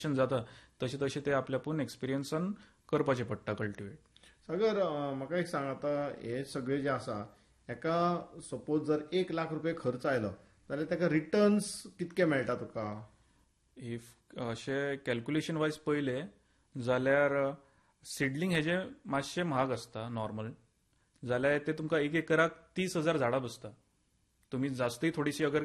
जाता तशें तशें ते आपल्यापून एक्सपिरियन्सान करपाचें पडटा कल्टिवेट. सागर, म्हाका एक सांग, आता हे सगळे जे आसा हेका सपोज जर 1,00,000 रुपये खर्च आयलो जाल्यार तेका रिटर्न्स कितके मेळटा तुका? इफ अशें कॅल्क्युलेशन वायज पयलें जाल्यार सिडलींग हेजें मातशें म्हाग आसता नॉर्मल, जाल्यार ते तुमकां एक एकराक 30,000 झाडां बसता. तुमी जास्तय थोडीशी अगर